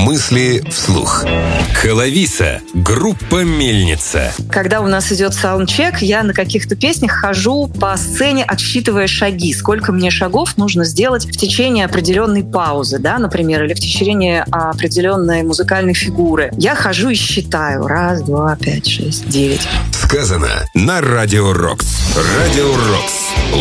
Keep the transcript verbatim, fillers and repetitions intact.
Мысли вслух. Хэлависа. Группа «Мельница». Когда у нас идет саундчек, я на каких-то песнях хожу по сцене, отсчитывая шаги. Сколько мне шагов нужно сделать в течение определенной паузы, да, например, или в течение определенной музыкальной фигуры. Я хожу и считаю. Раз, два, пять, шесть, девять. Сказано на Радио Рокс. Радио Рокс.